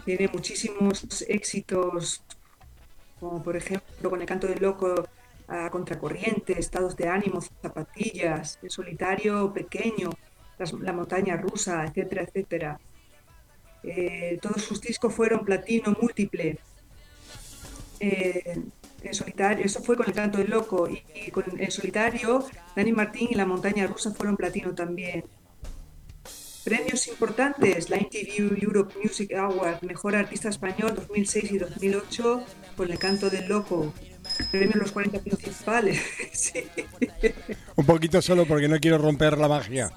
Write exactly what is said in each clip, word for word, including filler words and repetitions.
Tiene muchísimos éxitos, como por ejemplo con El canto del loco, a Contracorriente, Estados de ánimo, Zapatillas, El solitario pequeño, Las- La montaña rusa, etcétera, etcétera. Eh, todos sus discos fueron platino múltiple. Eh, en solitario, eso fue con El canto del loco, y, y con En solitario, Dani Martín y La montaña rusa fueron platino también. Premios importantes: la M T V Europe Music Award, Mejor Artista Español dos mil seis y dos mil ocho con El canto del loco. Premios Los cuarenta Principales. Sí. Un poquito solo porque no quiero romper la magia.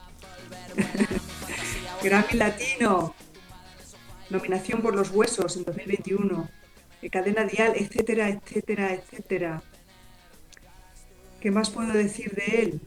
Grammy Latino, nominación por Los Huesos en dos mil veintiuno. Eh, Cadena Dial, etcétera, etcétera, etcétera. ¿Qué más puedo decir de él?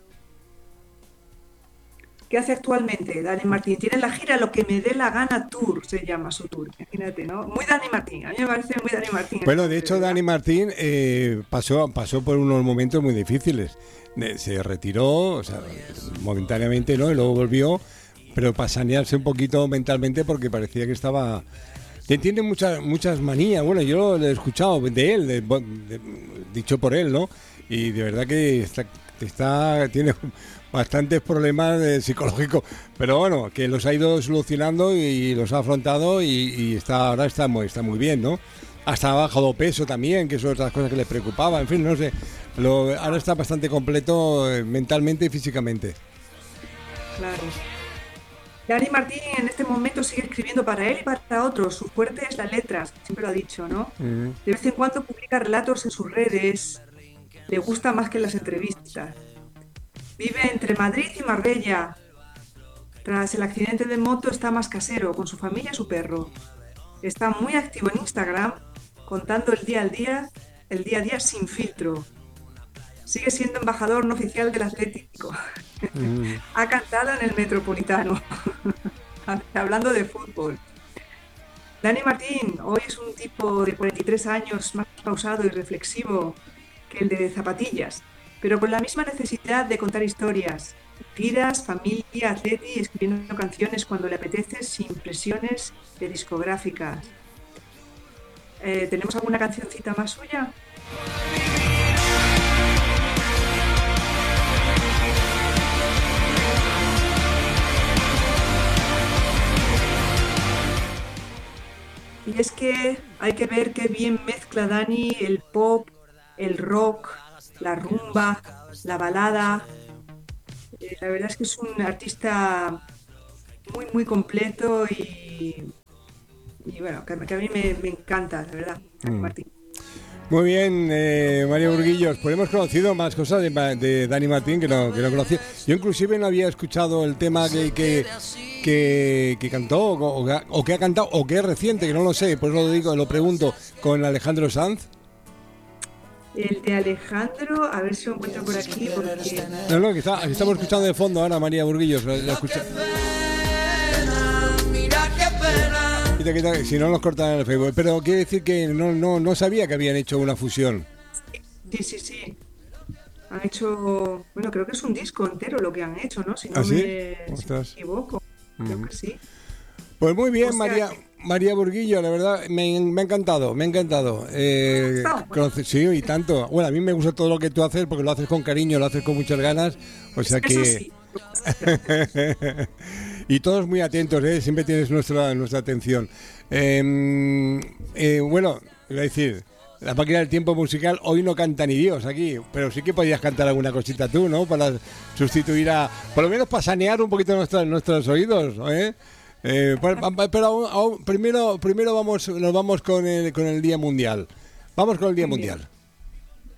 ¿Qué hace actualmente Dani Martín? Tiene la gira Lo que me dé la gana Tour, se llama su tour. Imagínate, ¿no? Muy Dani Martín. A mí me parece muy Dani Martín este Bueno, de hombre, hecho, ¿verdad? Dani Martín eh, pasó, pasó por unos momentos muy difíciles. Eh, Se retiró, o sea, momentáneamente, ¿no? Y luego volvió, pero para sanearse un poquito mentalmente porque parecía que estaba... que Tiene muchas muchas manías. Bueno, yo lo he escuchado de él, de- de- dicho por él, ¿no? Y de verdad que está, está tiene bastantes problemas eh, psicológicos, pero bueno, que los ha ido solucionando y los ha afrontado y, y está ahora está muy, está muy bien, ¿no? Hasta ha bajado peso también, que son otras cosas que les preocupaba. En fin, no sé. Lo, ahora está bastante completo eh, mentalmente y físicamente. Claro. Dani Martín en este momento sigue escribiendo para él y para otros. Su fuerte es las letras, siempre lo ha dicho, ¿no? Mm. De vez en cuando publica relatos en sus redes. Le gusta más que las entrevistas. Vive entre Madrid y Marbella. Tras el accidente de moto está más casero, con su familia y su perro. Está muy activo en Instagram, contando el día al día, el día a día sin filtro. Sigue siendo embajador no oficial del Atlético. Mm. Ha cantado en el Metropolitano, hablando de fútbol. Dani Martín hoy es un tipo de cuarenta y tres años, más pausado y reflexivo que el de Zapatillas, pero con la misma necesidad de contar historias. Giras, familia, atleti, escribiendo canciones cuando le apetece, sin presiones de discográficas. Eh, ¿tenemos alguna cancioncita más suya? Y es que hay que ver qué bien mezcla Dani el pop, el rock, la rumba, la balada. Eh, la verdad es que es un artista muy, muy completo y, y bueno, que, que a mí me, me encanta, la verdad, Dani Mm. Martín. Muy bien, eh, María Burguillos, pues hemos conocido más cosas de, Ma- de Dani Martín que no, que no conocía. Yo inclusive no había escuchado el tema que, que, que, que cantó o, o que ha- o que ha cantado o que es reciente, que no lo sé, pues lo digo, lo pregunto, con Alejandro Sanz. El de Alejandro, a ver si lo encuentro por aquí, porque No, no, que está, que estamos escuchando de fondo ahora María Burguillos. La, la escucha. Quita, quita, si no nos cortan en el Facebook. Pero quiere decir que no, no, no sabía que habían hecho una fusión. sí, sí, sí. Han hecho, bueno, creo que es un disco entero lo que han hecho, ¿no? Si ¿Ah, no sí? me, si no me Ostras. equivoco, creo Mm. que sí. Pues muy O bien, sea María que, María Burguillo, la verdad, me, me ha encantado, me ha encantado. ¿te ha Eh, gustado? Bueno, conoce- sí, y tanto. Bueno, a mí me gusta todo lo que tú haces porque lo haces con cariño, lo haces con muchas ganas. O sea eso que... sí. Gracias. Y todos muy atentos, ¿eh? Siempre tienes nuestra, nuestra atención. Eh, eh, bueno, iba a decir, la máquina del tiempo musical hoy no canta ni Dios aquí, pero sí que podías cantar alguna cosita tú, ¿no? Para sustituir a... Por lo menos para sanear un poquito nuestra- nuestros oídos, ¿eh? Eh, pa- pa- pero aún- aún- primero, primero vamos, nos vamos con el, con el Día Mundial. Vamos con el Día Muy bien. Mundial.